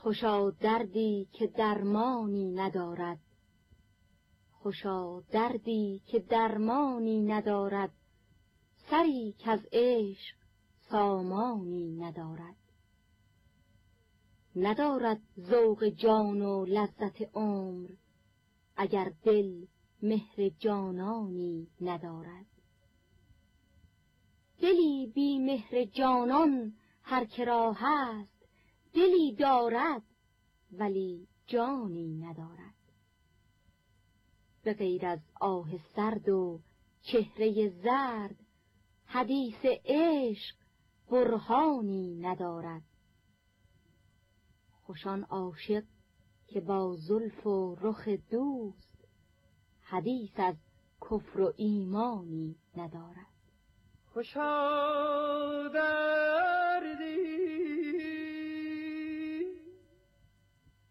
خوشا دردی که درمانی ندارد، خوشا دردی که درمانی ندارد، سری که از عشق سامانی ندارد. ندارد ذوق جان و لذت عمر، اگر دل مهر جانانی ندارد. دلی بی مهر جانان هر که را هست، دلی دارد ولی جانی ندارد. به غیر از آه سرد و چهره زرد، حدیث عشق برهانی ندارد. خوش آن عاشق که با زلف و رخ دوست، حدیث از کفر و ایمانی ندارد. خوشا